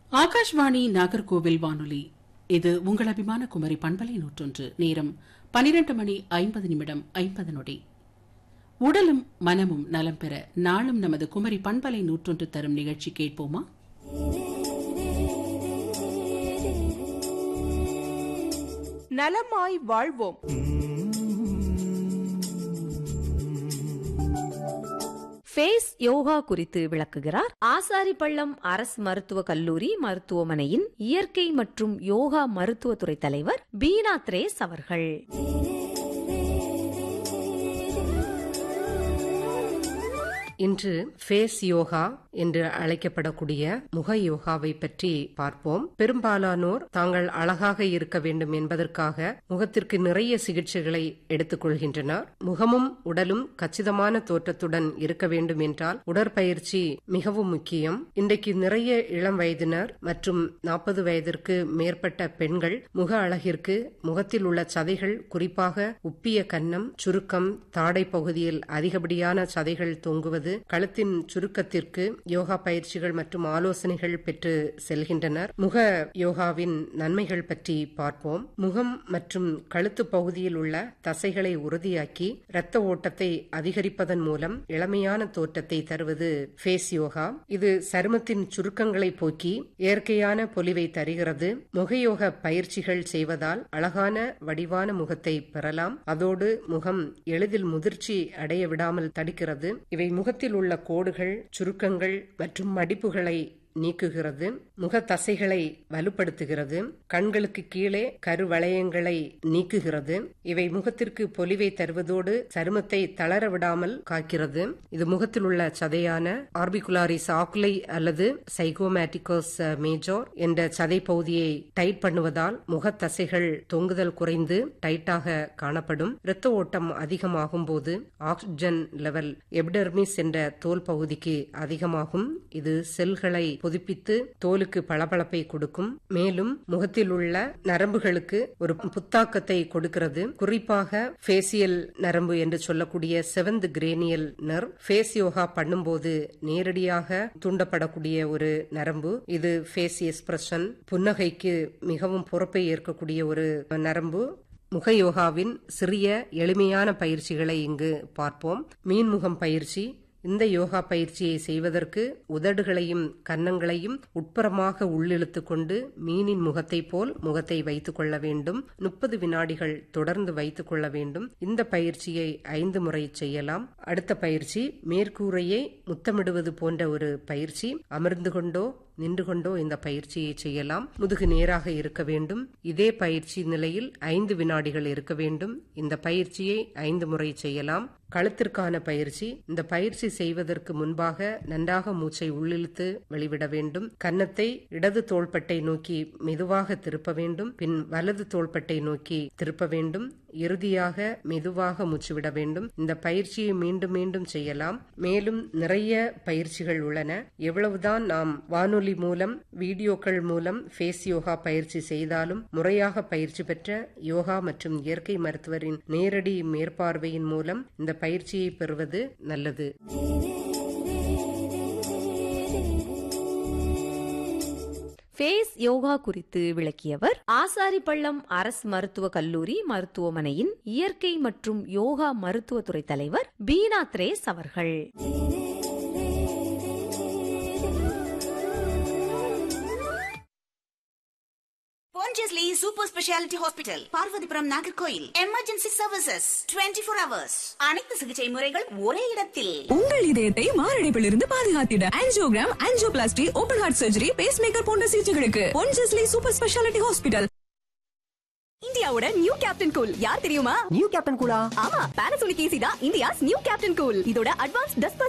ஆகாஷ்வாணி நாகர்கோவில் வானொலி. இது உங்கள் அபிமான குமரி பண்பலை 101. நேரம் 12:50 உடலும் மனமும் நலம் பெற நாளும் நமது குமரி பண்பலை 101 தரும் நிகழ்ச்சி கேட்போமா? நலமாய் வாழ்வோம். ஃபேஸ் யோகா குறித்து விளக்குகிறார் ஆசாரிப்பள்ளம் அரசு மருத்துவக் கல்லூரி மருத்துவமனையின் இயற்கை மற்றும் யோகா மருத்துவத்துறை தலைவர் பீனா திரேஸ் அவர்கள். இன்று ஃபேஸ் யோகா என்று அழைக்கப்படக்கூடிய முக யோகாவை பற்றி பார்ப்போம். பெரும்பாலானோர் தாங்கள் அழகாக இருக்க வேண்டும் என்பதற்காக முகத்திற்கு நிறைய சிகிச்சைகளை எடுத்துக் கொள்கின்றனர். முகமும் உடலும் கச்சிதமான தோற்றத்துடன் இருக்க வேண்டும் என்றால் உடற்பயிற்சி மிகவும் முக்கியம். இன்றைக்கு நிறைய இளம் வயதினர் மற்றும் 40 வயதிற்கு மேற்பட்ட பெண்கள் முக அழகிற்கு முகத்தில் உள்ள சதைகள், குறிப்பாக உப்பிய கன்னம், சுருக்கம், தாடை பகுதியில் அதிகப்படியான சதைகள் தொங்குவது, கழுத்தின் சுருக்கத்திற்கு யோகா பயிற்சிகள் மற்றும் ஆலோசனைகள் பெற்று செல்கின்றனர். முக யோகாவின் நன்மைகள் பற்றி பார்ப்போம். முகம் மற்றும் கழுத்து பகுதியில் உள்ள தசைகளை உறுதியாக்கி இரத்த ஓட்டத்தை அதிகரிப்பதன் மூலம் இளமையான தோற்றத்தை தருவது ஃபேஸ் யோகா. இது சருமத்தின் சுருக்கங்களை போக்கி இயற்கையான பொலிவை தருகிறது. முகயோக பயிற்சிகள் செய்வதால் அழகான வடிவான முகத்தை பெறலாம். அதோடு முகம் எளிதில் முதிர்ச்சி அடைய விடாமல் தடுக்கிறது. இவை முகத்தில் உள்ள கோடுகள், சுருக்கங்கள் மற்றும் மடிப்புகளை நீக்குகிறது. முக தசைகளை வலுப்படுத்துகிறது. கண்களுக்கு கீழே கருவளையங்களை நீக்குகிறது. இவை முகத்திற்கு பொலிவை தருவதோடு சருமத்தை தளர விடாமல் காக்கிறது. இது முகத்தில் உள்ள சதையான ஆர்பிகுலாரிஸ் ஆக்குலை அல்லது சைகோமேட்டிகோஸ் மேஜோர் என்ற சதை பகுதியை டைட் பண்ணுவதால் முக தசைகள் தொங்குதல் குறைந்து டைட்டாக காணப்படும். இரத்த ஓட்டம் அதிகமாகும் போது ஆக்சிஜன் லெவல் எபிடெர்மிஸ் என்ற தோல் பகுதிக்கு அதிகமாகும். இது செல்களை புதுப்பித்து தோலுக்கு பளபளப்பை கொடுக்கும். மேலும் முகத்தில் உள்ள நரம்புகளுக்கு ஒரு புத்தாக்கத்தை கொடுக்கிறது. குறிப்பாக ஃபேசியல் நரம்பு என்று சொல்லக்கூடிய 7th cranial nerve face yoga பண்ணும்போது நேரடியாக தூண்டப்படக்கூடிய ஒரு நரம்பு. இது ஃபேஸ் எக்ஸ்பிரஷன், புன்னகைக்கு மிகவும் பொறுப்பை ஏற்கக்கூடிய ஒரு நரம்பு. முக யோகாவின் சிறிய எளிமையான பயிற்சிகளை இங்கு பார்ப்போம். மீன்முகம் பயிற்சி. இந்த யோகா பயிற்சியை செய்வதற்கு உதடுகளையும் கன்னங்களையும் உட்புறமாக உள்ளிழுத்து கொண்டு மீனின் முகத்தை போல் முகத்தை வைத்துக் கொள்ள வேண்டும். 30 வினாடிகள் தொடர்ந்து வைத்துக் கொள்ள வேண்டும். இந்த பயிற்சியை 5 முறை செய்யலாம். அடுத்த பயிற்சி மேற்கூரையை முத்தமிடுவது போன்ற ஒரு பயிற்சி. அமர்ந்து கொண்டோ நின்று கொண்டோ இந்த பயிற்சியை செய்யலாம். முதுகு நேராக இருக்க வேண்டும். இதே பயிற்சி நிலையில் 5 வினாடிகள் இருக்க வேண்டும். இந்த பயிற்சியை 5 முறை செய்யலாம். கழுத்திற்கான பயிற்சி. இந்த பயிற்சி செய்வதற்கு முன்பாக நன்றாக மூச்சை உள்ளிழுத்து வெளிவிட வேண்டும். கன்னத்தை இடது தோள்பட்டை நோக்கி மெதுவாக திருப்ப வேண்டும். பின் வலது தோள்பட்டை நோக்கி திருப்ப வேண்டும். இறுதியாக மெதுவாக மூச்சு விட வேண்டும். இந்த பயிற்சியை மீண்டும் மீண்டும் செய்யலாம். மேலும் நிறைய பயிற்சிகள் உள்ளன. எவ்வளவுதான் நாம் வானொலி மூலம், வீடியோக்கள் மூலம் ஃபேஸ் யோகா பயிற்சி செய்தாலும் முறையாக பயிற்சி பெற்ற யோகா மற்றும் இயற்கை மருத்துவரின் நேரடி மேற்பார்வையின் மூலம் இந்த பயிற்சியை பெறுவது நல்லது. ஃபேஸ் யோகா குறித்து விளக்கியவர் ஆசாரிப்பள்ளம் அரசு மருத்துவக் கல்லூரி மருத்துவமனையின் இயற்கை மற்றும் யோகா மருத்துவத்துறை தலைவர் பீனா திரேஸ் அவர்கள். Pondicherry Super Speciality Hospital, Parvathipuram, Nagercoil. Emergency services 24 hours. அனைத்து சிகிச்சை முறைகள் ஒரே இடத்தில். உங்கள் இதயத்தை மாரடைப்பிலிருந்து பாதுகாத்திட angiogram, angioplasty, open heart surgery, base maker போன்ற சிகிச்சைகளுக்கு பொன்ஜஸ்லி சூப்பர் ஸ்பெஷாலிட்டி ஹாஸ்பிட்டல். இந்தியாவோட நியூ கேப்டன் கூல் யார் தெரியுமா? நியூ கேப்டன் கூலா? ஆமா, பானாசோனிக் ஏசி தான் இந்தியாஸ் நியூ கேப்டன் கூல். இதோட அட்வான்ஸ் டஸ்ட்